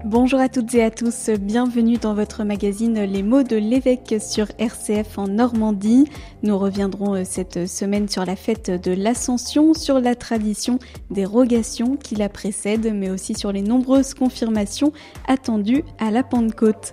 Bonjour à toutes et à tous, bienvenue dans votre magazine Les mots de l'évêque sur RCF en Normandie. Nous reviendrons cette semaine sur la fête de l'Ascension, sur la tradition des rogations qui la précèdent, mais aussi sur les nombreuses confirmations attendues à la Pentecôte.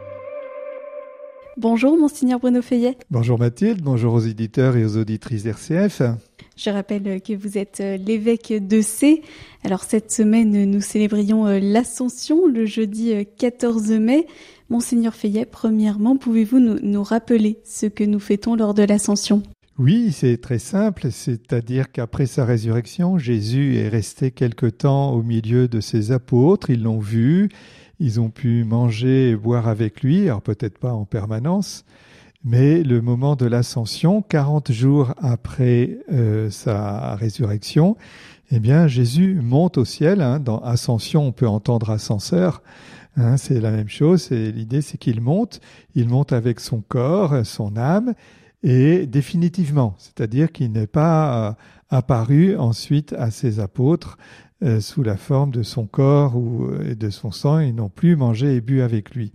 Bonjour Monseigneur Bruno Feuillet. Bonjour Mathilde, bonjour aux éditeurs et aux auditrices d'RCF. Je rappelle que vous êtes l'évêque de Sées. Alors cette semaine, nous célébrions l'Ascension le jeudi 14 mai. Monseigneur Feuillet, premièrement, pouvez-vous nous rappeler ce que nous fêtons lors de l'Ascension ? Oui, c'est très simple, c'est-à-dire qu'après sa résurrection, Jésus est resté quelque temps au milieu de ses apôtres, ils l'ont vu, ils ont pu manger et boire avec lui, alors peut-être pas en permanence, mais le moment de l'Ascension, 40 jours après sa résurrection, eh bien Jésus monte au ciel. Dans Ascension, on peut entendre ascenseur. C'est la même chose. L'idée, c'est qu'il monte avec son corps, son âme, et définitivement. C'est-à-dire qu'il n'est pas apparu ensuite à ses apôtres sous la forme de son corps ou de son sang. Ils n'ont plus mangé et bu avec lui.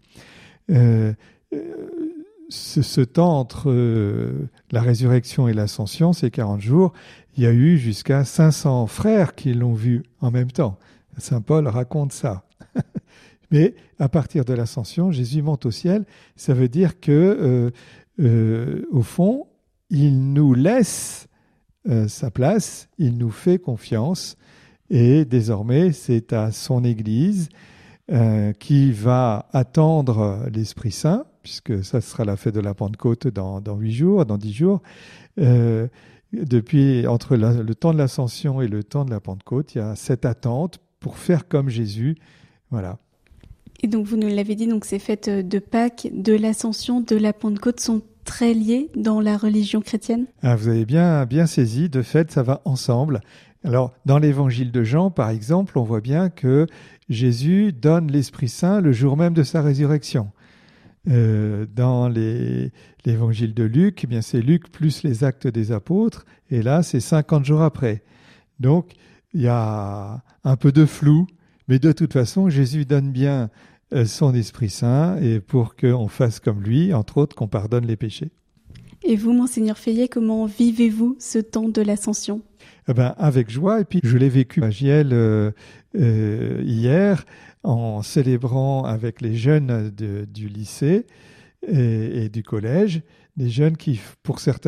Ce temps entre la résurrection et l'ascension, ces 40 jours, il y a eu jusqu'à 500 frères qui l'ont vu en même temps. Saint Paul raconte ça. Mais à partir de l'ascension, Jésus monte au ciel. Ça veut dire que, au fond, il nous laisse sa place, il nous fait confiance. Et désormais, c'est à son Église qui va attendre l'Esprit Saint, puisque ça sera la fête de la Pentecôte dans 8 jours, dans 10 jours. Entre le temps de l'Ascension et le temps de la Pentecôte, il y a cette attente pour faire comme Jésus. Voilà. Et donc, vous nous l'avez dit, donc ces fêtes de Pâques, de l'Ascension, de la Pentecôte sont très liées dans la religion chrétienne ? Vous avez bien saisi, de fait, ça va ensemble. Alors, dans l'évangile de Jean, par exemple, on voit bien que Jésus donne l'Esprit Saint le jour même de sa résurrection. Dans l'évangile de Luc, eh bien c'est Luc plus les actes des apôtres, et là, c'est 50 jours après. Donc, il y a un peu de flou, mais de toute façon, Jésus donne bien son Esprit Saint et pour qu'on fasse comme lui, entre autres, qu'on pardonne les péchés. Et vous, Monseigneur Feuillet, comment vivez-vous ce temps de l'Ascension ? Avec joie, et puis je l'ai vécu à Giel hier en célébrant avec les jeunes du lycée et du collège, des jeunes qui, pour certains,